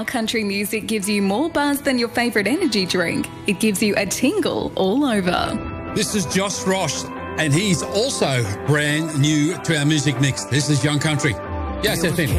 country music gives you more buzz than your favourite energy drink. It gives you a tingle all over. This is Josh Ross, and he's also brand new to our music mix. This is Young Country. Yes, FM.